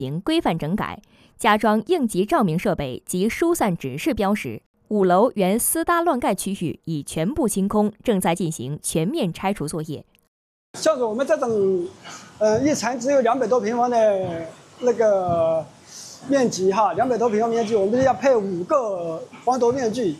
行规范整改，加装应急照明设备及疏散指示标识。5楼原私搭乱盖区域已全部清空，正在进行全面拆除作业。 像我们这种，一层只有200多平方的那个面积哈，200多平方面积，我们要配5个防毒面具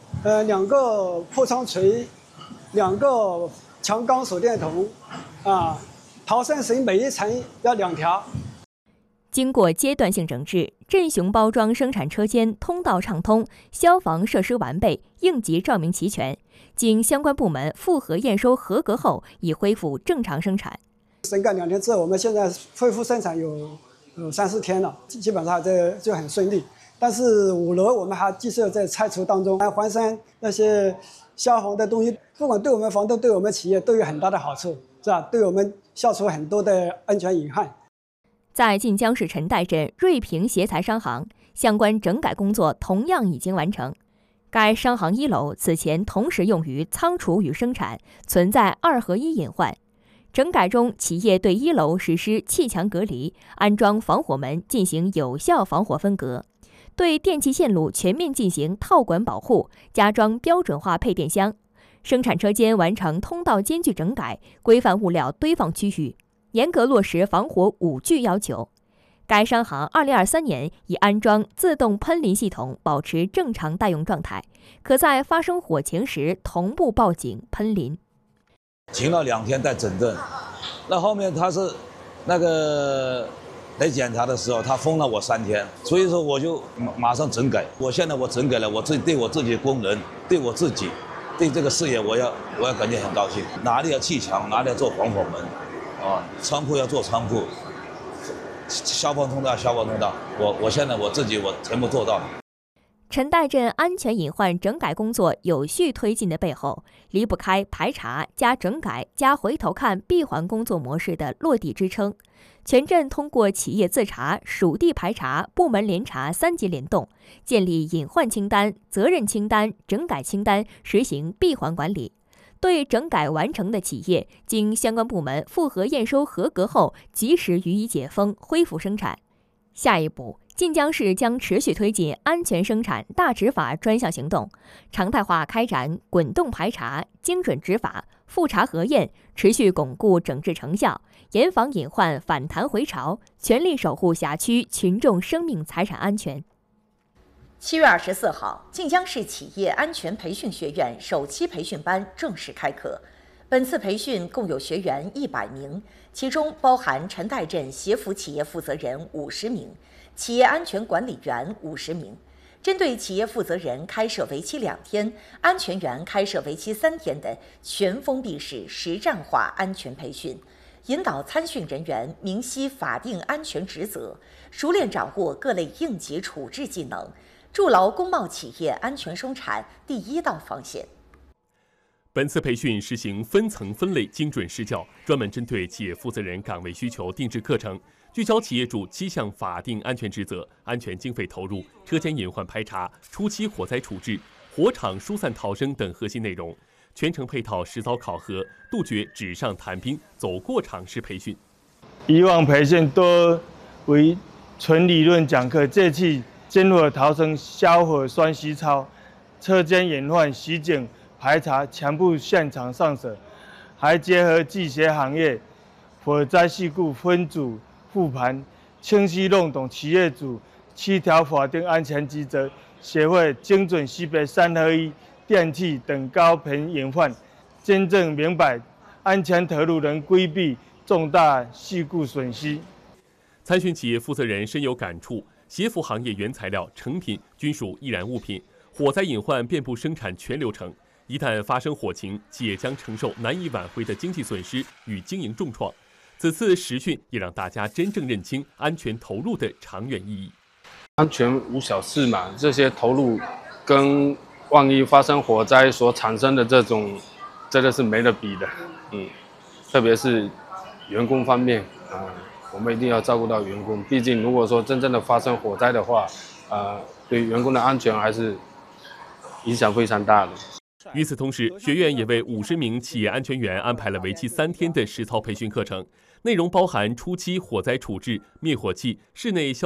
，2个破窗锤，2个强钢手电筒，逃生绳每一层要2条。 经过阶段性整治，振雄包装生产车间通道畅通，消防设施完备，应急照明齐全。经相关部门复核验收合格后，已恢复正常生产。 整改2天之后，我们现在恢复生产有3、4天了，基本上这就很顺利。但是5楼我们还继续在拆除当中，环山那些消防的东西，不管对我们房东、对我们企业都有很大的好处，是吧？对我们消除很多的安全隐患。 在晋江市陈岱镇瑞平协材商行，相关整改工作同样已经完成。该商行1楼此前同时用于仓储与生产，存在2合1隐患。整改中，企业对1楼实施气墙隔离，安装防火门进行有效防火分隔，对电气线路全面进行套管保护，加装标准化配电箱。生产车间完成通道间距整改，规范物料堆放区域，严格落实防火5句要求。该商行2023年已安装自动喷淋系统，保持正常待用状态，可在发生火情时同步报警喷淋。 停了2天再整顿，那后面他是那个来检查的时候，他封了我3天，所以说我就马上整改。现在我整改了，我对我自己的工人，对我自己，对这个事业，我要感觉很高兴。哪里要砌墙，哪里要做防火门，仓库要做仓库，消防通道消防通道，我现在我自己全部做到了。 陈岱镇安全隐患整改工作有序推进的背后，离不开排查加整改加回头看闭环工作模式的落地支撑。全镇通过企业自查、属地排查、部门联查3级联动，建立隐患清单、责任清单、整改清单，实行闭环管理。对整改完成的企业，经相关部门复核验收合格后，及时予以解封，恢复生产。下一步，晋江市将持续推进安全生产大执法专项行动，常态化开展滚动排查、精准执法、复查核验，持续巩固整治成效，严防隐患反弹回潮，全力守护辖区群众生命财产安全。 7月24号，晋江市企业安全培训学院首期培训班正式开课。本次培训共有学员100名，其中包含陈岱镇协辅企业负责人50名，企业安全管理员50名。针对企业负责人开设为期2天，安全员开设为期3天的全封闭式实战化安全培训，引导参训人员明晰法定安全职责，熟练掌握各类应急处置技能，筑牢工贸企业安全生产第1道防线。 本次培训实行分层分类精准施教，专门针对企业负责人岗位需求定制课程，聚焦企业主7项法定安全职责、安全经费投入、车间隐患排查、初期火灾处置、火场疏散逃生等核心内容，全程配套实操考核，杜绝纸上谈兵、走过场式培训。 以往培训多为纯理论讲课，这次经火逃生、消火栓虚操、车间隐患袭警排查全部现场上手，还结合技学行业火灾事故分组复盘，清晰弄懂企业主7条法定安全职责，学会精准识别3合1、电器等高频隐患，真正明白安全投入能规避重大事故损失。 参训企业负责人深有感触，协辅行业原材料、成品均属易燃物品，火灾隐患遍布生产全流程。一旦发生火情，企业将承受难以挽回的经济损失与经营重创。此次实训也让大家真正认清安全投入的长远意义。 安全无小事嘛，这些投入跟万一发生火灾所产生的这种，真的是没得比的。特别是员工方面我们一定要照顾到员工。毕竟如果说真正的发生火灾的话，对员工的安全还是影响非常大的。 与此同时，学院也为50名企业安全员安排了为期3天的实操培训课程，内容包含初期火灾处置、灭火器、室内消